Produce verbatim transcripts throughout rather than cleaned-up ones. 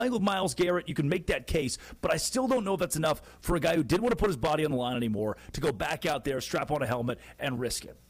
think with Myles Garrett, you can make that case, but I still don't know if that's enough for a guy who didn't want to put his body on the line anymore to go back out there, strap on a helmet, and risk it.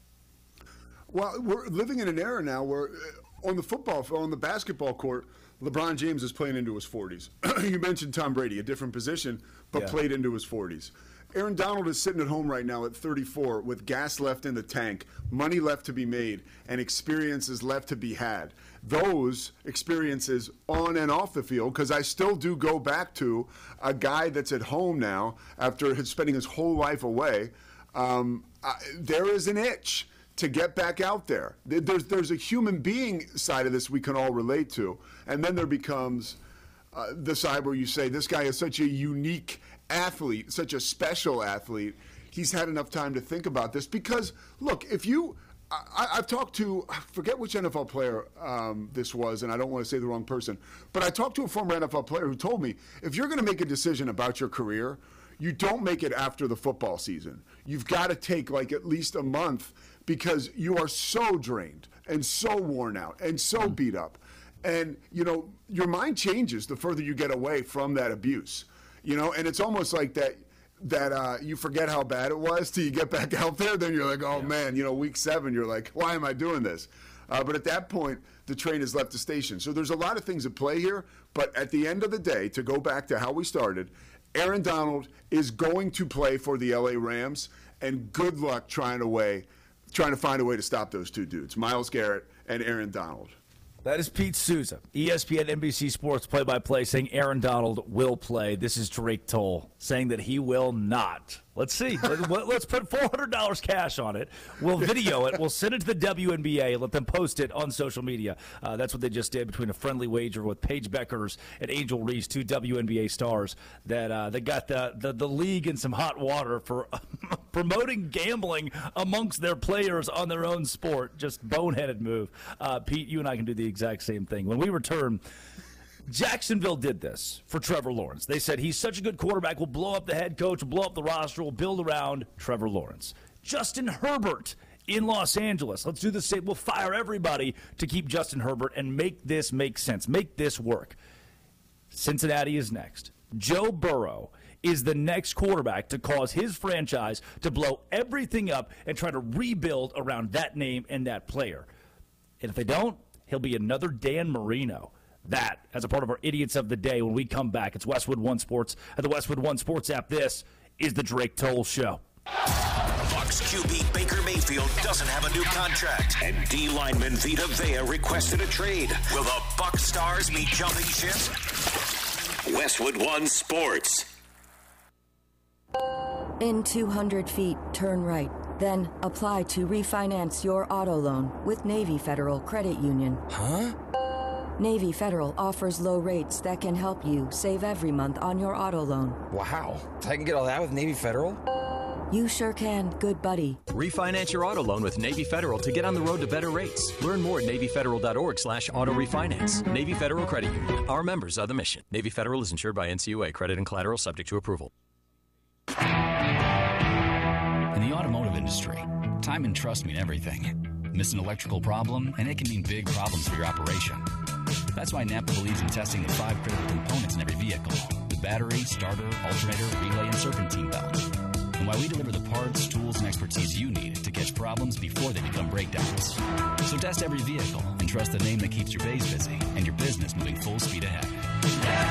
Well, we're living in an era now where on the football, on the basketball court, LeBron James is playing into his forties. You mentioned Tom Brady, a different position, but yeah. played into his forties. Aaron Donald is sitting at home right now at thirty-four with gas left in the tank, money left to be made, and experiences left to be had. Those experiences on and off the field, because I still do go back to a guy that's at home now after his, spending his whole life away. Um, I, there is an itch to get back out there. There's, there's a human being side of this we can all relate to. And then there becomes uh, the side where you say, this guy is such a unique athlete, such a special athlete. He's had enough time to think about this. Because, look, if you, I, I've talked to, I forget which N F L player um, this was, and I don't want to say the wrong person, but I talked to a former N F L player who told me, if you're going to make a decision about your career, you don't make it after the football season. You've got to take like at least a month because you are so drained and so worn out and so beat up. And, you know, your mind changes the further you get away from that abuse, you know, and it's almost like that, that uh, you forget how bad it was till you get back out there. Then you're like, oh, yeah. man, you know, week seven, you're like, why am I doing this? Uh, but at that point, the train has left the station. So there's a lot of things at play here. But at the end of the day, to go back to how we started, Aaron Donald is going to play for the L A Rams, and good luck trying to way, trying to find a way to stop those two dudes, Myles Garrett and Aaron Donald. That is Pete Souza, E S P N N B C Sports play-by-play, saying Aaron Donald will play. This is Drake Toll saying that he will not. Let's see. Let's put four hundred dollars cash on it. We'll video it. We'll send it to the W N B A. Let them post it on social media. Uh, that's what they just did between a friendly wager with Paige Beckers and Angel Reese, two W N B A stars that uh, that got the, the, the league in some hot water for promoting gambling amongst their players on their own sport. Just boneheaded move. Uh, Pete, you and I can do the exact same thing. When we return, Jacksonville did this for Trevor Lawrence. They said he's such a good quarterback, we'll blow up the head coach, we'll blow up the roster, we'll build around Trevor Lawrence. Justin Herbert in Los Angeles. Let's do the same. We'll fire everybody to keep Justin Herbert and make this make sense, make this work. Cincinnati is next. Joe Burrow is the next quarterback to cause his franchise to blow everything up and try to rebuild around that name and that player. And if they don't, he'll be another Dan Marino. That as a part of our Idiots of the Day when we come back. It's Westwood One Sports at the Westwood One Sports app. This is the Drake Toll Show. Bucs Q B Baker Mayfield doesn't have a new contract, and D lineman Vita Vea requested a trade. Will the Bucs stars meet jumping ship? Westwood One Sports. In two hundred feet, turn right. Then apply to refinance your auto loan with Navy Federal Credit Union. Huh? Navy Federal offers low rates that can help you save every month on your auto loan. Wow. I can get all that with Navy Federal? You sure can, good buddy. Refinance your auto loan with Navy Federal to get on the road to better rates. Learn more at NavyFederal.org slash auto refinance. Navy Federal Credit Union. Our members are the mission. Navy Federal is insured by N C U A. Credit and collateral subject to approval. In the automotive industry, time and trust mean everything. Miss an electrical problem, and it can mean big problems for your operation. That's why Napa believes in testing the five critical components in every vehicle: the battery, starter, alternator, relay, and serpentine belt. And why we deliver the parts, tools, and expertise you need to catch problems before they become breakdowns. So test every vehicle and trust the name that keeps your bays busy and your business moving full speed ahead.